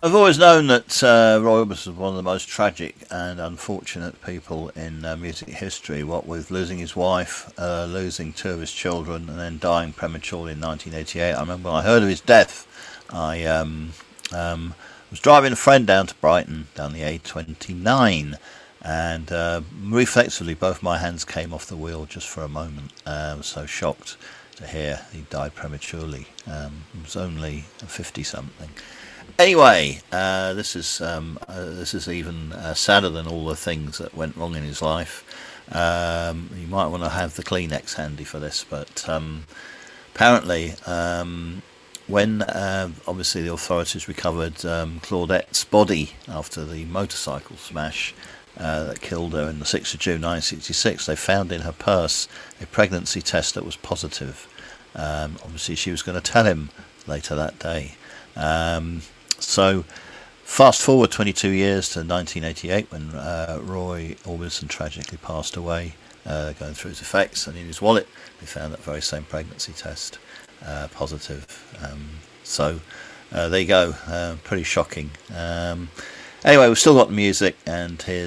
I've always known that Roy Orbison was one of the most tragic and unfortunate people in music history. What with losing his wife, losing two of his children, and then dying prematurely in 1988. I remember when I heard of his death, I was driving a friend down to Brighton, down the A29, and reflexively both my hands came off the wheel just for a moment. I was so shocked to hear he died prematurely. He was only 50 something. Anyway, this is even sadder than all the things that went wrong in his life. You might want to have the Kleenex handy for this, but apparently, when obviously the authorities recovered Claudette's body after the motorcycle smash that killed her in the 6th of June 1966, they found in her purse a pregnancy test that was positive. Obviously, she was going to tell him later that day. So, fast forward 22 years to 1988 when Roy Orbison tragically passed away, going through his effects, and in his wallet they found that very same pregnancy test positive. So there you go, pretty shocking. Anyway, we've still got the music, and here's